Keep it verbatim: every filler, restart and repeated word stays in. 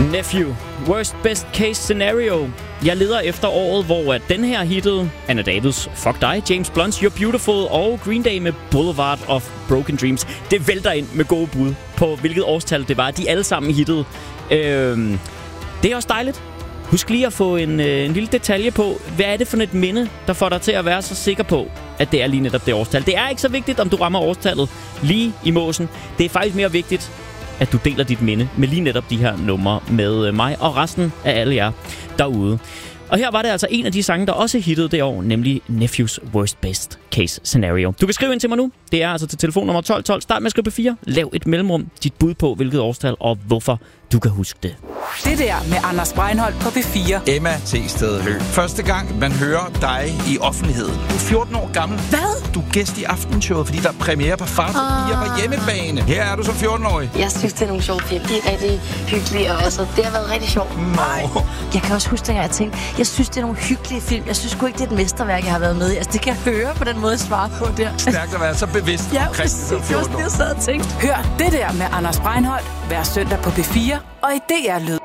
Nephew, worst best case scenario. Jeg leder efter året, hvor at den her hittede Anna Davids Fuck Dig, James Blunt's You're Beautiful og Green Day med Boulevard of Broken Dreams. Det vælter ind med gode bud på, hvilket årstal det var. De alle sammen hittede. Øhm, det er også dejligt. Husk lige at få en, øh, en lille detalje på, hvad er det for et minde, der får dig til at være så sikker på, at det er lige netop det årstal. Det er ikke så vigtigt, om du rammer årstallet lige i måsen. Det er faktisk mere vigtigt, at du deler dit minde med lige netop de her numre med mig og resten af alle jer derude. Og her var det altså en af de sange, der også hittede det år, nemlig Nephews Worst Best Case Scenario. Du kan skrive ind til mig nu. Det er altså til telefonnummer tolv tolv. Start med at skrive P fire. Lav et mellemrum. Dit bud på, hvilket årstal og hvorfor du kan huske det. Det der med Anders Breinholt på P fire. Emma T. Høgh. Første gang, man hører dig i offentligheden. Du er fjorten år gammel. Hvad? Du er gæst i Aftenshowet, fordi der er premiere på Far til fire på hjemmebane. Her er du som fjorten-årig. Jeg synes, det er nogle sjove film. De er rigtig hyggelige, og altså, det har været rigtig sjovt. Nej. Jeg kan også huske, at jeg tænkte, jeg synes, det er nogle hyggelige film. Jeg synes sgu ikke, det er et mesterværk, jeg har været med i. Altså, det kan jeg høre på den måde, jeg svarer på der. Stærkt at være så bevidst Ja, omkring det som præcis. Det var fjorten sådan, år. jeg sad og tænkte. Hør det der med Anders Breinholt hver søndag på P fire og i D R Lyd.